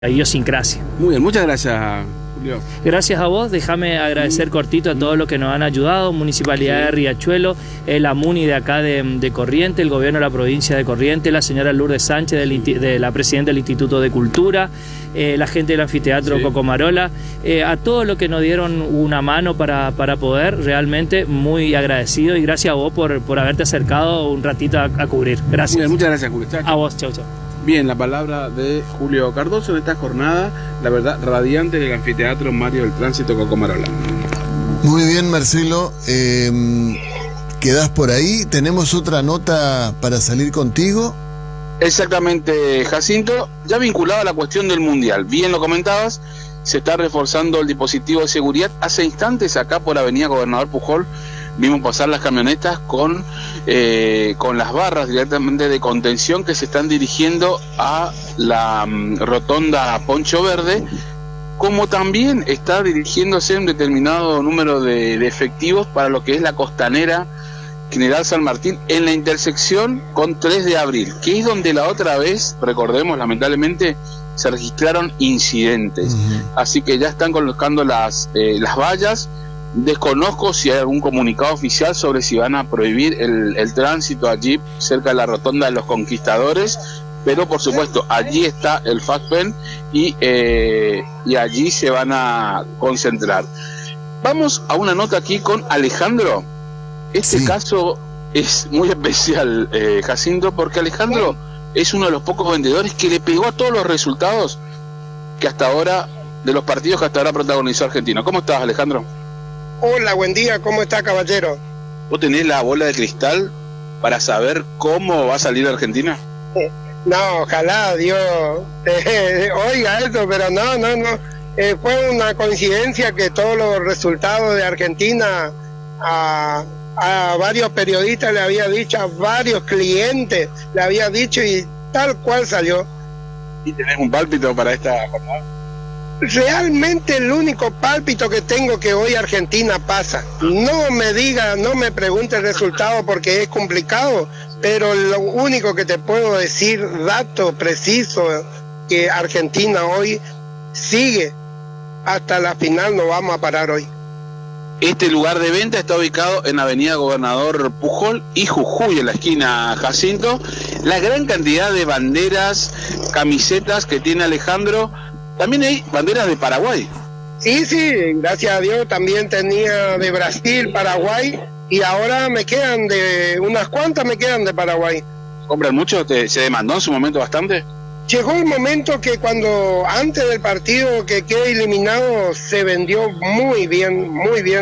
idiosincrasia. Muy bien, muchas gracias, Julio. Gracias a vos, déjame agradecer cortito a todos los que nos han ayudado, Municipalidad de Riachuelo, la MUNI de acá de Corrientes, el gobierno de la provincia de Corrientes, la señora Lourdes Sánchez, de la presidenta del Instituto de Cultura, la gente del anfiteatro Cocomarola, a todos los que nos dieron una mano para poder, realmente muy agradecido, y gracias a vos por haberte acercado un ratito a cubrir. Gracias. Muy bien, muchas gracias, Julio. Chao, chao. A vos, chau, chau. Bien, la palabra de Julio Cardoso en esta jornada, la verdad, radiante del anfiteatro Mario del Tránsito Cocomarola. Muy bien, Marcelo, quedás por ahí. ¿Tenemos otra nota para salir contigo? Exactamente, Jacinto, ya vinculado a la cuestión del Mundial, bien lo comentabas, se está reforzando el dispositivo de seguridad. Hace instantes acá por Avenida Gobernador Pujol vimos pasar las camionetas con las barras directamente de contención que se están dirigiendo a la rotonda Poncho Verde, como también está dirigiéndose un determinado número de efectivos para lo que es la costanera General San Martín en la intersección con 3 de abril, que es donde la otra vez, recordemos, lamentablemente se registraron incidentes. Así que ya están colocando las vallas. Desconozco si hay algún comunicado oficial sobre si van a prohibir el tránsito allí cerca de la rotonda de los Conquistadores, pero por supuesto allí está el FACPEN y allí se van a concentrar. Vamos a una nota aquí con Alejandro. Este caso es muy especial, Jacinto, porque Alejandro es uno de los pocos vendedores que le pegó a todos los resultados que hasta ahora, de los partidos que hasta ahora protagonizó Argentina. ¿Cómo estás, Alejandro? Hola, buen día, ¿cómo está, caballero? ¿Vos tenés la bola de cristal para saber cómo va a salir Argentina? No, ojalá Dios oiga eso, pero no. Fue una coincidencia que todos los resultados de Argentina a varios periodistas le había dicho, a varios clientes le había dicho, y tal cual salió. ¿Y tenés un pálpito para esta jornada? Realmente el único pálpito que tengo que hoy Argentina pasa. No me diga, no me pregunte el resultado porque es complicado, pero lo único que te puedo decir, dato preciso, que Argentina hoy sigue hasta la final, no vamos a parar hoy. Este lugar de venta está ubicado en Avenida Gobernador Pujol y Jujuy, en la esquina, Jacinto. La gran cantidad de banderas, camisetas que tiene Alejandro. También hay banderas de Paraguay. Sí, gracias a Dios también tenía de Brasil, Paraguay, y ahora me quedan unas cuantas me quedan de Paraguay. ¿Compran mucho? ¿Se demandó en su momento bastante? Llegó el momento que cuando antes del partido que quede eliminado se vendió muy bien.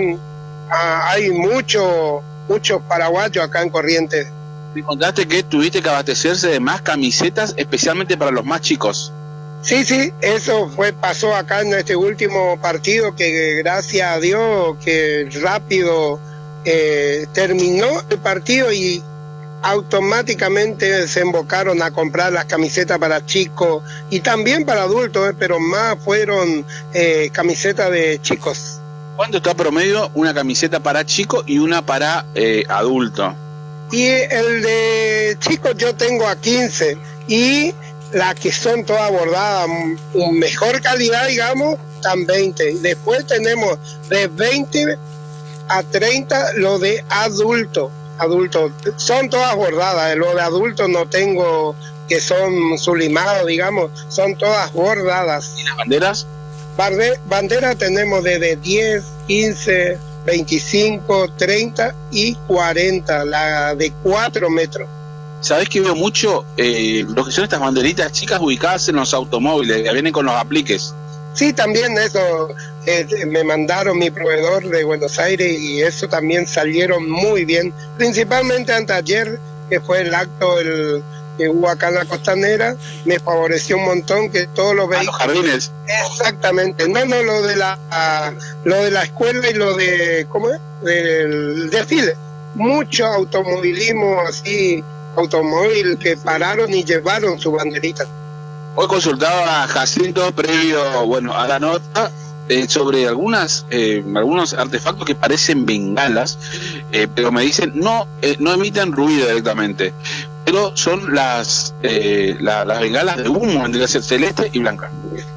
Hay muchos paraguayos acá en Corrientes. Me contaste que tuviste que abastecerse de más camisetas, especialmente para los más chicos. Sí, eso pasó acá en este último partido, que gracias a Dios que rápido terminó el partido y automáticamente se embocaron a comprar las camisetas para chicos y también para adultos, pero más fueron camisetas de chicos. ¿Cuánto está promedio una camiseta para chico y una para adulto? Y el de chicos yo tengo a 15 y las que son todas bordadas, mejor calidad, digamos, están 20. Después tenemos de 20 a 30 lo de adultos. Son todas bordadas. Lo de adultos no tengo que son sublimados, digamos, son todas bordadas. ¿Y las banderas? Banderas tenemos desde 10, 15, 25, 30 y 40, la de 4 metros. ¿Sabés que veo mucho lo que son estas banderitas chicas ubicadas en los automóviles, que vienen con los apliques? Sí, también eso me mandaron mi proveedor de Buenos Aires y eso también salieron muy bien. Principalmente anteayer, que fue el acto que hubo acá en la costanera, me favoreció un montón que todos los vehículos... los jardines. Exactamente, no lo de la escuela y lo de, ¿cómo es? Del desfile. Mucho automovilismo así, automóvil que pararon y llevaron su banderita. Hoy consultaba a Jacinto previo, a la nota sobre algunos artefactos que parecen bengalas, pero me dicen no emiten ruido directamente, pero son las bengalas de humo, entre celeste y blanca.